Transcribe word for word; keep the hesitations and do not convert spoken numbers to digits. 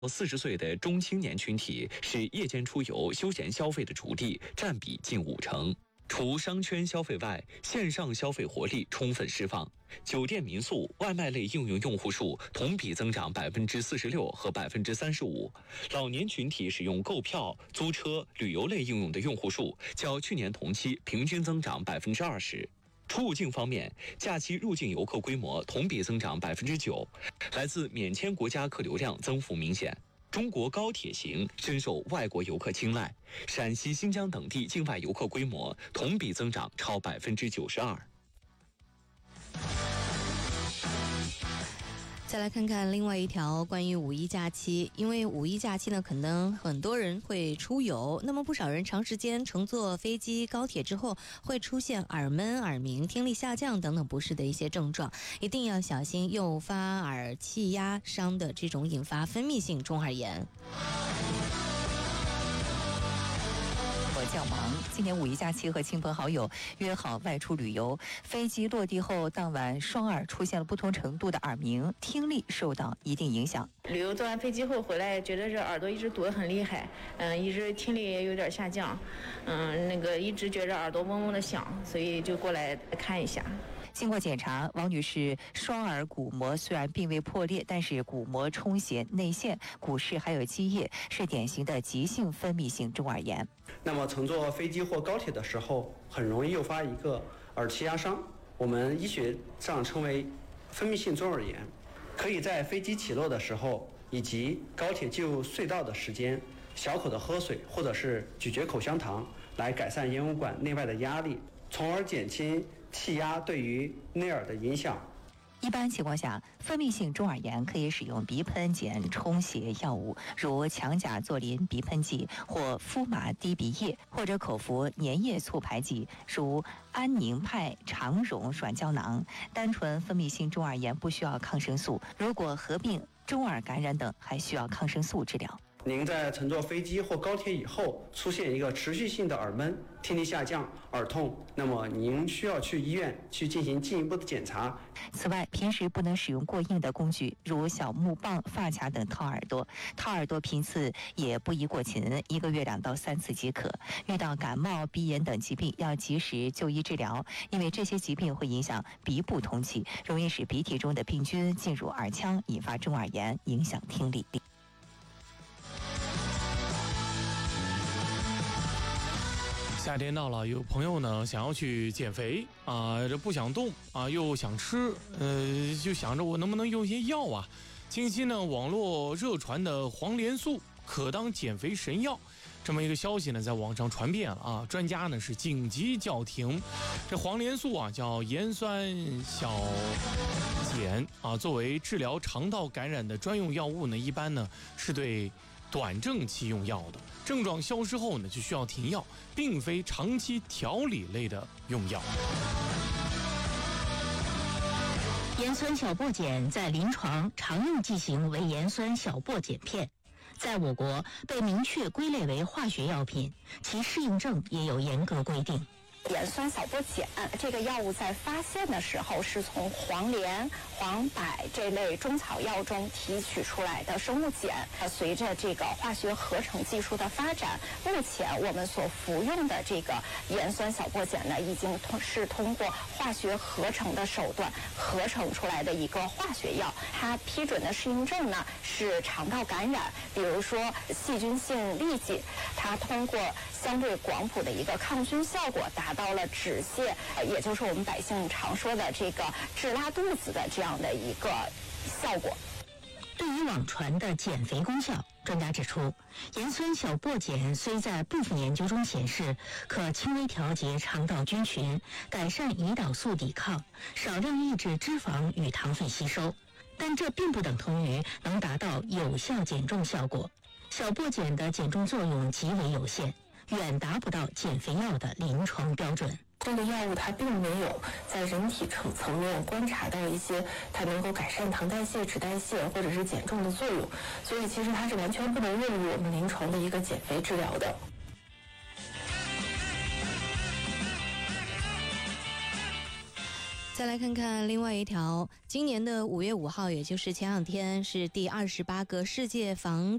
四十岁的中青年群体是夜间出游、休闲消费的主力，占比近五成。除商圈消费外，线上消费活力充分释放。酒店、民宿、外卖类应用用户数同比增长百分之四十六和百分之三十五。老年群体使用购票、租车、旅游类应用的用户数较去年同期平均增长百分之二十。出入境方面，假期入境游客规模同比增长百分之九，来自免签国家客流量增幅明显。中国高铁行深受外国游客青睐，陕西、新疆等地境外游客规模同比增长超百分之九十二。 再来看看另外一条关于五一假期，因为五一假期呢，可能很多人会出游，那么不少人长时间乘坐飞机、高铁之后，会出现耳闷、耳鸣、听力下降等等不适的一些症状，一定要小心诱发耳气压伤的这种引发分泌性中耳炎。 较忙，今年五一假期和亲朋好友约好外出旅游，飞机落地后当晚双耳出现了不同程度的耳鸣，听力受到一定影响。 旅游坐完飞机后回来，觉得这耳朵一直堵得很厉害，嗯，一直听力也有点下降，嗯，那个一直觉着耳朵嗡嗡的响，所以就过来看一下。 经过检查，王女士双耳鼓膜虽然并未破裂，但是鼓膜充血内陷，鼓室还有积液，是典型的急性分泌性中耳炎。 那么乘坐飞机或高铁的时候，很容易诱发一个耳气压伤，我们医学上称为分泌性中耳炎。可以在飞机起落的时候，以及高铁进入隧道的时间，小口的喝水或者是咀嚼口香糖，来改善咽喉管内外的压力，从而减轻气压对于内耳的影响。 一般情况下，分泌性中耳炎可以使用鼻喷碱充血药物，如强甲唑林鼻喷剂或夫马滴鼻液，或者口服粘液促排剂，如安宁派肠溶软胶囊。单纯分泌性中耳炎不需要抗生素，如果合并中耳感染等，还需要抗生素治疗。 您在乘坐飞机或高铁以后出现一个持续性的耳闷、听力下降、耳痛，那么您需要去医院去进行进一步的检查。 此外，平时不能使用过硬的工具，如小木棒、发卡等套耳朵，套耳朵频次也不宜过勤，一个月两到三次即可。遇到感冒、鼻炎等疾病，要及时就医治疗，因为这些疾病会影响鼻部通气，容易使鼻涕中的病菌进入耳腔，引发中耳炎，影响听力。 夏天到了，有朋友呢想要去减肥啊，这不想动啊，又想吃，呃，就想着我能不能用些药啊？近期呢，网络热传的黄连素可当减肥神药，这么一个消息呢，在网上传遍了啊。专家呢是紧急叫停。这黄连素啊，叫盐酸小碱啊，作为治疗肠道感染的专用药物呢，一般呢是对短正期用药的，症状消失后呢就需要停药，并非长期调理类的用药。 盐酸小檗碱在临床常用剂型为盐酸小檗碱片，在我国被明确归类为化学药品，其适应症也有严格规定。 盐酸小檗碱这个药物在发现的时候是从黄连、黄柏这类中草药中提取出来的生物碱。随着这个化学合成技术的发展，目前我们所服用的这个盐酸小檗碱呢，已经通是通过化学合成的手段合成出来的一个化学药。它批准的适应症呢是肠道感染，比如说细菌性痢疾，它通过相对广谱的一个抗菌效果，达到了止泻，也就是我们百姓常说的这个治拉肚子的这样的一个效果。 对于网传的减肥功效，专家指出，盐酸小檗碱虽在部分研究中显示可轻微调节肠道菌群，改善胰岛素抵抗，少量抑制脂肪与糖分吸收，但这并不等同于能达到有效减重效果。小檗碱的减重作用极为有限，远达不到减肥药的临床标准。 这个药物它并没有在人体层层面观察到一些它能够改善糖代谢、脂代谢或者是减重的作用，所以其实它是完全不能用于我们临床的一个减肥治疗的。 在再来看看另外一条，今年的五月五号，也就是前两天，是第二十八个世界防